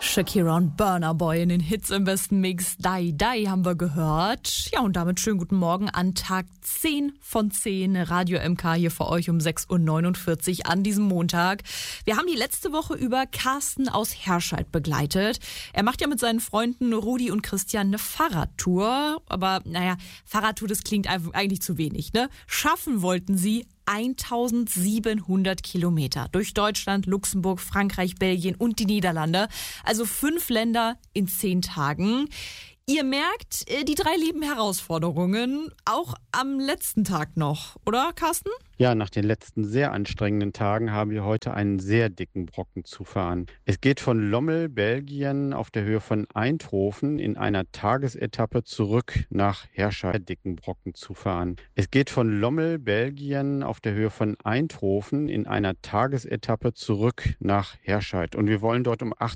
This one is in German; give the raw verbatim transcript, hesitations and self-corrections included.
Shakira und Burna Boy in den Hits im besten Mix. Die Die haben wir gehört. Ja, und damit schönen guten Morgen an Tag zehn von zehn. Radio M K hier für euch um sechs Uhr neunundvierzig an diesem Montag. Wir haben die letzte Woche über Carsten aus Herscheid begleitet. Er macht ja mit seinen Freunden Rudi und Christian eine Fahrradtour. Aber naja, Fahrradtour, das klingt eigentlich zu wenig, ne? Schaffen wollten sie eintausendsiebenhundert Kilometer durch Deutschland, Luxemburg, Frankreich, Belgien und die Niederlande. Also fünf Länder in zehn Tagen. Ihr merkt, die drei lieben Herausforderungen, auch am letzten Tag noch, oder Carsten? Ja, nach den letzten sehr anstrengenden Tagen haben wir heute einen sehr dicken Brocken zu fahren. Es geht von Lommel, Belgien, auf der Höhe von Eindhoven in einer Tagesetappe zurück nach Herscheid, dicken Brocken zu fahren. Es geht von Lommel, Belgien, auf der Höhe von Eindhoven in einer Tagesetappe zurück nach Herscheid. Und wir wollen dort um